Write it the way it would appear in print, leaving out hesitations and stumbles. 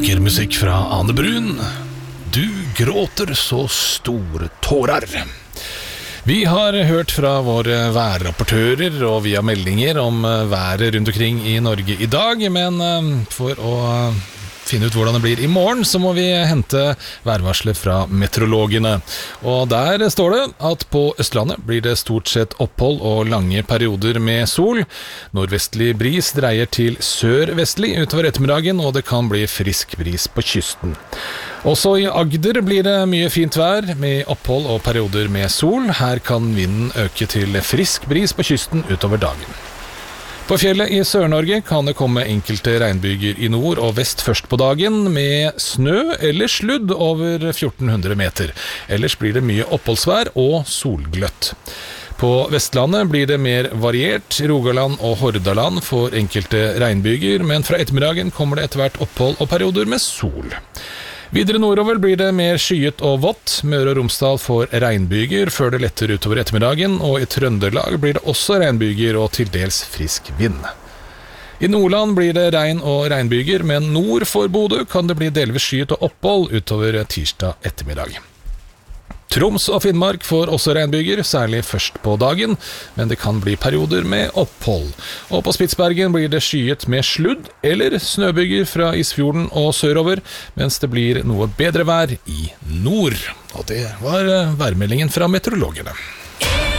Vakker musikk fra Ane Brun. Du gråter så store tårer. Vi har hørt fra våre værrapportører og via meldinger om været rundt omkring i Norge i dag, men for å finne ut hvordan det blir i morgen, så må vi hente værvarsler fra meteorologene. Og der står det at på Østlandet blir det stort sett opphold og lange perioder med sol. Nordvestlig bris dreier til sørvestlig utover ettermiddagen, og det kan bli frisk bris på kysten. Også i Agder blir det mye fint vær, med opphold og perioder med sol. Her kan vinden øke til frisk bris på kysten utover dagen. På fjellet i Sør-Norge kan det komme enkelte regnbyger i nord og vest først på dagen, med snø eller sludd over 1400 meter. Ellers blir det mye oppholdsvær og solgløtt. På Vestlandet blir det mer variert. Rogaland og Hordaland får enkelte regnbyger, men fra ettermiddagen kommer det etter hvert opphold og perioder med sol. Videre nordover blir det mer skyet og vått. Møre og Romsdal får regnbyger før det letter utover ettermiddagen, og i Trøndelag blir det også regnbyger og til dels frisk vind. I Nordland blir det regn og regnbyger, men nord for Bodø kan det bli delvis skyet og opphold utover tirsdag ettermiddag. Troms og Finnmark får også regnbyger, særlig først på dagen, men det kan bli perioder med opphold. Og på Spitsbergen blir det skyet med sludd eller snøbyger fra Isfjorden og sørover, mens det blir noe bedre vær i nord. Og det var værmeldingen fra meteorologene.